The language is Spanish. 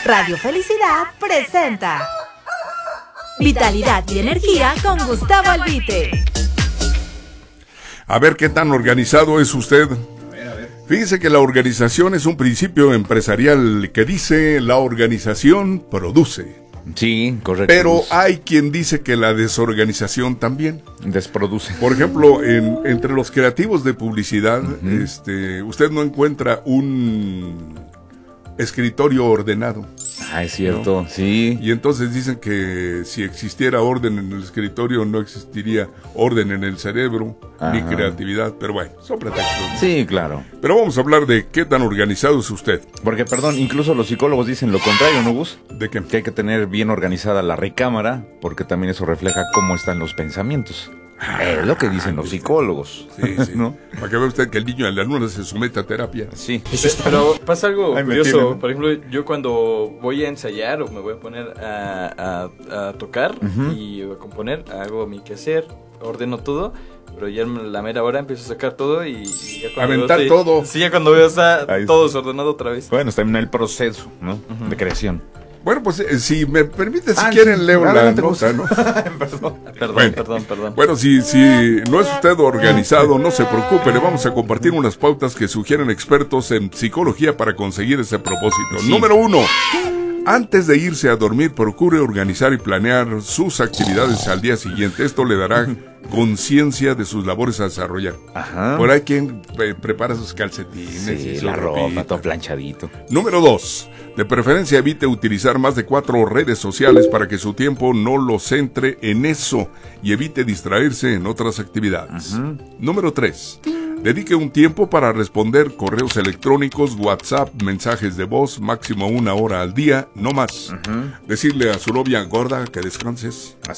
Radio Felicidad presenta Vitalidad y Energía con Gustavo Albite. A ver qué tan organizado es usted. Fíjese que la organización es un principio empresarial que dice la organización produce. Sí, correcto. Pero hay quien dice que la desorganización también desproduce. Por ejemplo, entre los creativos de publicidad, usted no encuentra un escritorio ordenado. Ah, es cierto, ¿no? Sí. Y entonces dicen que si existiera orden en el escritorio, no existiría orden en el cerebro, ni creatividad. Pero bueno, son pretextos, ¿no? Sí, claro. Pero vamos a hablar de qué tan organizado es usted. Porque, perdón, incluso los psicólogos dicen lo contrario, ¿no, Gus? ¿De qué? Que hay que tener bien organizada la recámara, porque también eso refleja cómo están los pensamientos. Es lo que dicen los psicólogos. Sí, sí. ¿No? Para que vea usted que el niño en la luna se somete a terapia. Sí. Pero pasa algo curioso. ¿No? Por ejemplo, yo cuando voy a ensayar o me voy a poner a tocar y a componer, hago mi quehacer, ordeno todo, pero ya en la mera hora empiezo a sacar todo y ya cuando aventar veo, todo. Sí, ya cuando veo está todo desordenado otra vez. Bueno, está en el proceso, ¿no? De creación. Bueno, pues si me permite, si quieren, leo la nota, ¿no? Perdón. Bueno, si no es usted organizado, no se preocupe, le vamos a compartir unas pautas que sugieren expertos en psicología para conseguir ese propósito. Sí. Número 1. Antes de irse a dormir, procure organizar y planear sus actividades al día siguiente. Esto le dará conciencia de sus labores a desarrollar. Ajá. Por ahí quien prepara sus calcetines, sí, y su la ropa, ropita. todo planchadito. Número 2. De preferencia evite utilizar más de 4 redes sociales para que su tiempo no lo centre en eso y evite distraerse en otras actividades. Número 3. Dedique un tiempo para responder correos electrónicos, WhatsApp, mensajes de voz, máximo 1 hora al día, no más. Decirle a su novia gorda que descanses.